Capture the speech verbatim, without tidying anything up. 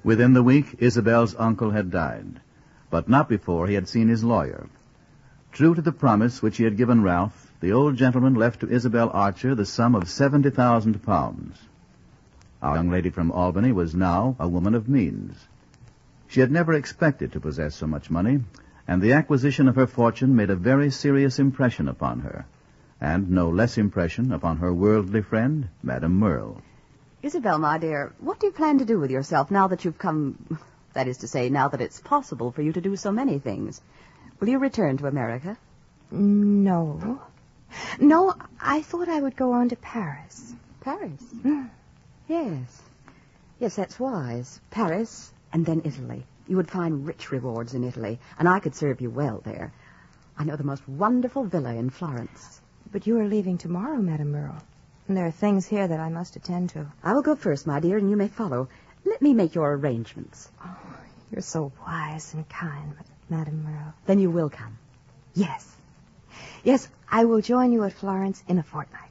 Within the week, Isabel's uncle had died, but not before he had seen his lawyer. True to the promise which he had given Ralph, the old gentleman left to Isabel Archer the sum of seventy thousand pounds. Our young lady from Albany was now a woman of means. She had never expected to possess so much money, and the acquisition of her fortune made a very serious impression upon her, and no less impression upon her worldly friend, Madame Merle. Isabel, my dear, what do you plan to do with yourself now that you've come... That is to say, now that it's possible for you to do so many things? Will you return to America? No. No, I thought I would go on to Paris. Paris? Mm. Yes. Yes, that's wise. Paris and then Italy. You would find rich rewards in Italy, and I could serve you well there. I know the most wonderful villa in Florence. But you are leaving tomorrow, Madame Merle. And there are things here that I must attend to. I will go first, my dear, and you may follow. Let me make your arrangements. Oh, you're so wise and kind, Madame Merle. Then you will come? Yes. Yes, I will join you at Florence in a fortnight.